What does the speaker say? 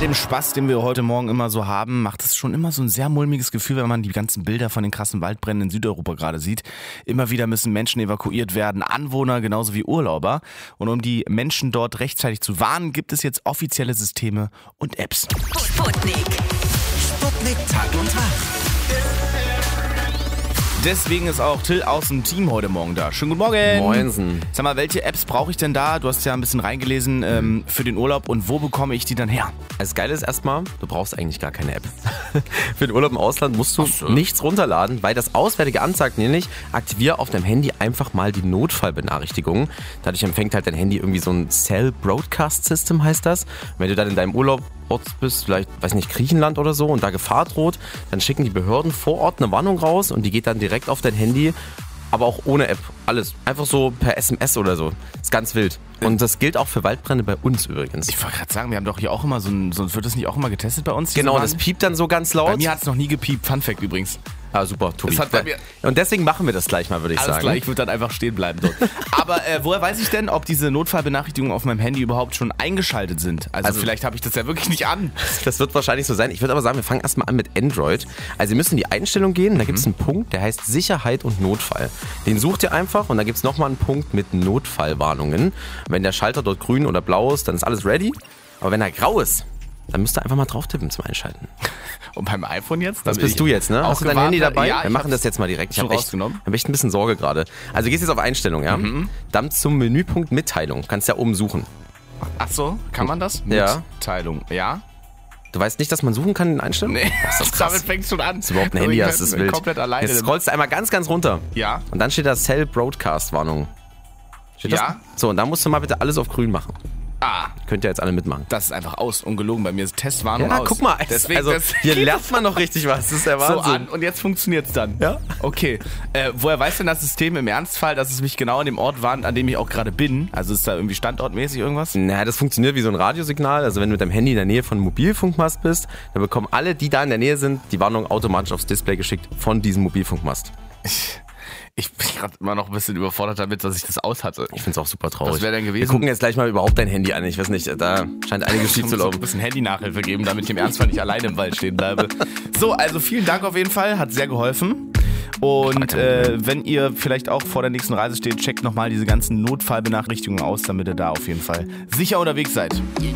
dem Spaß, den wir heute Morgen immer so haben, macht es schon immer so ein sehr mulmiges Gefühl, wenn man die ganzen Bilder von den krassen Waldbränden in Südeuropa gerade sieht. Immer wieder müssen Menschen evakuiert werden, Anwohner genauso wie Urlauber. Und um die Menschen dort rechtzeitig zu warnen, gibt es jetzt offizielle Systeme und Apps. Sputnik. Sputnik Tag und Tag. Deswegen ist auch Till aus dem Team heute Morgen da. Schönen guten Morgen. Moinsen. Sag mal, welche Apps brauche ich denn da? Du hast ja ein bisschen reingelesen für den Urlaub. Und wo bekomme ich die dann her? Das Geile ist erstmal, du brauchst eigentlich gar keine App. Für den Urlaub im Ausland musst du nichts runterladen, weil das Auswärtige Amt sagt nämlich, aktiviere auf deinem Handy einfach mal die Notfallbenachrichtigung. Dadurch empfängt halt dein Handy irgendwie so ein Cell Broadcast System, heißt das. Und wenn du dann in deinem Urlaub bist, vielleicht, weiß nicht, Griechenland oder so und da Gefahr droht, dann schicken die Behörden vor Ort eine Warnung raus und die geht dann direkt auf dein Handy, aber auch ohne App. Alles. Einfach so per SMS oder so. Ist ganz wild. Und das gilt auch für Waldbrände bei uns übrigens. Ich wollte gerade sagen, wir haben doch hier auch immer wird das nicht auch immer getestet bei uns? Genau, das piept dann so ganz laut. Bei mir hat es noch nie gepiept. Fun Fact übrigens. Ah, super, Tobi. Das hat bei mir Und deswegen machen wir das gleich mal, würde ich alles sagen. klar, ich würde dann einfach stehen bleiben dort. Aber woher weiß ich denn, ob diese Notfallbenachrichtigungen auf meinem Handy überhaupt schon eingeschaltet sind? Also vielleicht habe ich das ja wirklich nicht an. Das wird wahrscheinlich so sein. Ich würde aber sagen, wir fangen erstmal an mit Android. Also ihr müsst in die Einstellung gehen, da gibt es einen Punkt, der heißt Sicherheit und Notfall. Den sucht ihr einfach und da gibt es nochmal einen Punkt mit Notfallwarnungen. Wenn der Schalter dort grün oder blau ist, dann ist alles ready. Aber wenn er grau ist, dann müsst ihr einfach mal drauf tippen zum Einschalten. Und beim iPhone jetzt? Das bist du jetzt, ne? Hast du dein Handy dabei? Ja, wir machen das jetzt mal direkt. Ich schon habe rausgenommen. echt ein bisschen Sorge gerade. Also gehst jetzt auf Einstellung, ja? Dann zum Menüpunkt Mitteilung. Kannst ja oben suchen. Ach so, kann man das? Ja. Mitteilung, ja? Du weißt nicht, dass man suchen kann in Einstellungen? Nee, Das ist krass. damit fängt es schon an. Das ist überhaupt ein Handy, das ist wild. Komplett alleine. Jetzt scrollst du einmal ganz, ganz runter. Ja. Und dann steht da Cell Broadcast Warnung. Steht Ja. das? So, und dann musst du mal bitte alles auf grün machen. Ah, Könnt ihr jetzt alle mitmachen. das ist einfach aus, ungelogen. Bei mir ist Testwarnung aus. Guck mal. Deswegen, hier lernt man noch richtig was. Das ist der so Wahnsinn. an und jetzt funktioniert es dann. Ja. Okay. Woher weiß denn das System im Ernstfall, dass es mich genau an dem Ort warnt, an dem ich auch gerade bin? Also ist da irgendwie standortmäßig irgendwas? Naja, das funktioniert wie so ein Radiosignal. Also wenn du mit deinem Handy in der Nähe von einem Mobilfunkmast bist, dann bekommen alle, die da in der Nähe sind, die Warnung automatisch aufs Display geschickt von diesem Mobilfunkmast. Ich bin gerade immer noch ein bisschen überfordert damit, dass ich das aus hatte. Ich find's auch super traurig. Was wäre denn gewesen? Wir gucken jetzt gleich mal überhaupt dein Handy an. Ich weiß nicht, da scheint einiges schief Ich zu muss so ein laufen. bisschen Handy-Nachhilfe geben, damit ich im Ernstfall nicht alleine im Wald stehen bleibe. So, also vielen Dank auf jeden Fall, hat sehr geholfen. Und wenn ihr vielleicht auch vor der nächsten Reise steht, checkt nochmal diese ganzen Notfallbenachrichtigungen aus, damit ihr da auf jeden Fall sicher unterwegs seid.